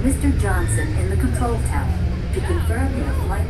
Mr. Johnson in the control tower to confirm your flight